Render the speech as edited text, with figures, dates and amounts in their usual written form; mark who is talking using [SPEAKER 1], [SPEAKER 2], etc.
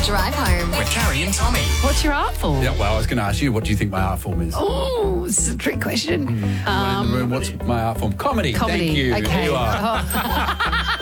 [SPEAKER 1] Drive home
[SPEAKER 2] with Carrie and Tommy.
[SPEAKER 3] What's your art form?
[SPEAKER 4] Yeah, well, I was going to ask you, what do you think my art form is?
[SPEAKER 3] Oh, this is a trick question.
[SPEAKER 4] Everyone in the room, what's my art form? Comedy.
[SPEAKER 3] Comedy.
[SPEAKER 4] Thank you.
[SPEAKER 3] Okay.
[SPEAKER 4] Here you are.